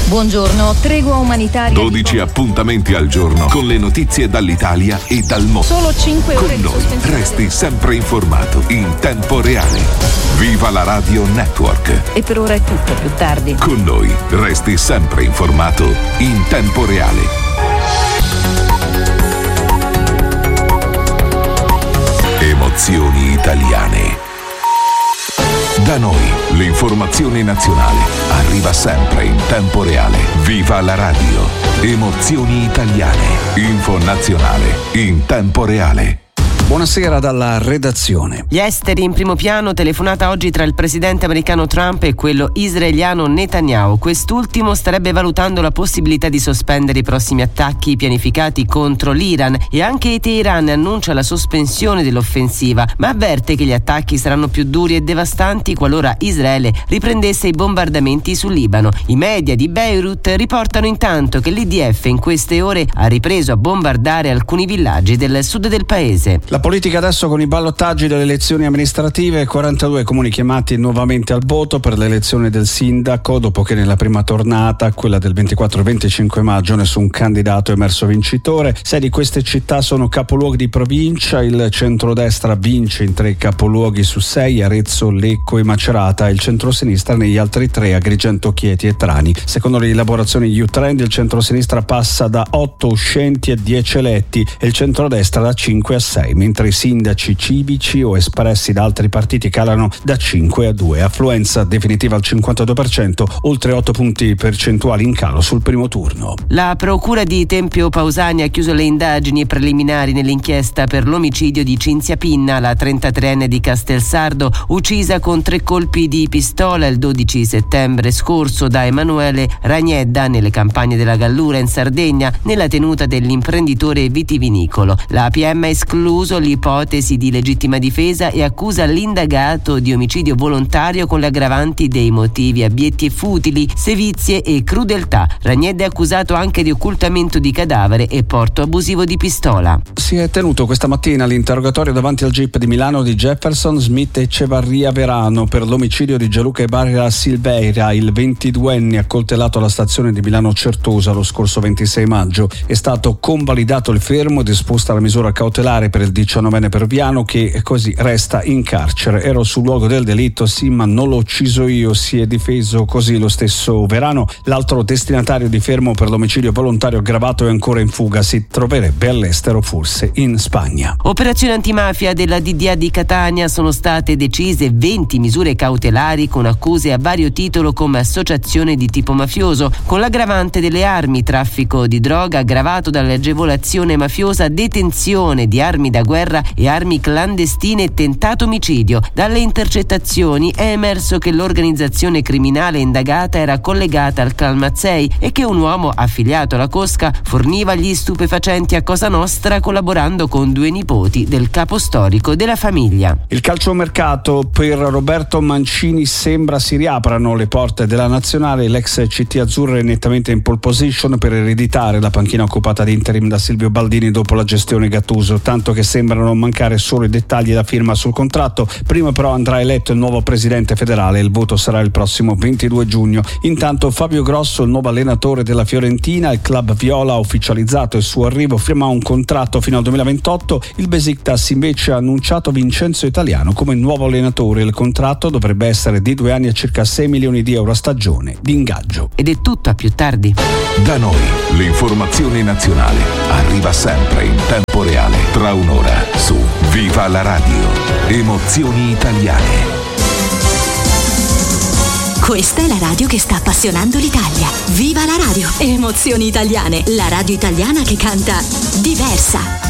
Buongiorno, tregua umanitaria. 12 appuntamenti al giorno con le notizie dall'Italia e dal mondo. Solo 5 ore con noi resti sempre informato in tempo reale. Viva la Radio Network. E per ora è tutto, più tardi. Con noi resti sempre informato in tempo reale. Emozioni italiane. Da noi l'informazione nazionale arriva sempre in tempo reale. Viva la radio. Emozioni italiane. Info nazionale in tempo reale. Buonasera dalla redazione. Gli esteri in primo piano, telefonata oggi tra il presidente americano Trump e quello israeliano Netanyahu. Quest'ultimo starebbe valutando la possibilità di sospendere i prossimi attacchi pianificati contro l'Iran e anche Teheran annuncia la sospensione dell'offensiva, ma avverte che gli attacchi saranno più duri e devastanti qualora Israele riprendesse i bombardamenti sul Libano. I media di Beirut riportano intanto che l'IDF in queste ore ha ripreso a bombardare alcuni villaggi del sud del paese. La politica adesso con i ballottaggi delle elezioni amministrative, 42 comuni chiamati nuovamente al voto per l'elezione del sindaco, dopo che nella prima tornata, quella del 24 e 25 maggio, nessun candidato è emerso vincitore. 6 di queste città sono capoluoghi di provincia, il centrodestra vince in 3 capoluoghi su 6, Arezzo, Lecco e Macerata, e il centrosinistra negli altri 3, Agrigento, Chieti e Trani. Secondo le elaborazioni U-Trend il centrosinistra passa da 8 uscenti a 10 eletti e il centrodestra da 5 a 6, mentre i sindaci civici o espressi da altri partiti calano da 5 a 2. Affluenza definitiva al 52%, oltre 8 punti percentuali in calo sul primo turno. La procura di Tempio Pausania ha chiuso le indagini preliminari nell'inchiesta per l'omicidio di Cinzia Pinna, la 33enne di Castelsardo, uccisa con 3 colpi di pistola il 12 settembre scorso da Emanuele Ragnedda nelle campagne della Gallura in Sardegna, nella tenuta dell'imprenditore vitivinicolo. La PM ha escluso l'ipotesi di legittima difesa e accusa l'indagato di omicidio volontario con le aggravanti dei motivi abietti e futili, sevizie e crudeltà. Ragnedda è accusato anche di occultamento di cadavere e porto abusivo di pistola. Si è tenuto questa mattina l'interrogatorio davanti al GIP di Milano di Jefferson, Smith e Cevarria Verano per l'omicidio di Gianluca Ibarra Silveira, il 22enne accoltellato alla stazione di Milano Certosa lo scorso 26 maggio. È stato convalidato il fermo e disposta la misura cautelare per il 19enne peruviano, che così resta in carcere. Ero sul luogo del delitto, sì, ma non l'ho ucciso io, si è difeso così lo stesso Verano. L'altro destinatario di fermo per l'omicidio volontario aggravato è ancora in fuga, si troverebbe all'estero, forse in Spagna. Operazione antimafia della DDA di Catania, sono state decise 20 misure cautelari con accuse a vario titolo come associazione di tipo mafioso, con l'aggravante delle armi, traffico di droga aggravato dall'agevolazione mafiosa, detenzione di armi da guerra e armi clandestine e tentato omicidio. Dalle intercettazioni è emerso che l'organizzazione criminale indagata era collegata al Clan Mazzei e che un uomo affiliato alla cosca forniva gli stupefacenti a Cosa Nostra collaborando con 2 nipoti del capo storico della famiglia. Il calciomercato per Roberto Mancini sembra si riaprano le porte della nazionale. L'ex CT azzurra è nettamente in pole position per ereditare la panchina occupata di interim da Silvio Baldini dopo la gestione Gattuso, tanto che sembrano mancare solo i dettagli da firma sul contratto. Prima però andrà eletto il nuovo presidente federale, il voto sarà il prossimo 22 giugno. Intanto Fabio Grosso, il nuovo allenatore della Fiorentina, il club viola ha ufficializzato il suo arrivo, firma un contratto fino al 2028. Il Besiktas invece ha annunciato Vincenzo Italiano come nuovo allenatore. Il contratto dovrebbe essere di 2 anni a circa 6 milioni di euro a stagione di ingaggio. Ed è tutto, a più tardi. Da noi l'informazione nazionale arriva sempre in tempo reale, tra un'ora su Viva la Radio. Emozioni italiane. Questa è la radio che sta appassionando l'Italia. Viva la radio! Emozioni italiane, la radio italiana che canta diversa.